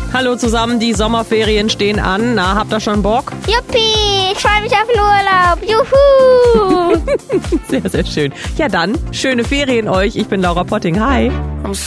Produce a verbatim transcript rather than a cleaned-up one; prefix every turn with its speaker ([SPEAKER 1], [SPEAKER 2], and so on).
[SPEAKER 1] Hallo zusammen, die Sommerferien stehen an. Na, habt ihr schon Bock?
[SPEAKER 2] Juppie, ich freue mich auf den Urlaub. Juhu.
[SPEAKER 1] Sehr, sehr schön. Ja dann, schöne Ferien euch. Ich bin Laura Potting. Hi.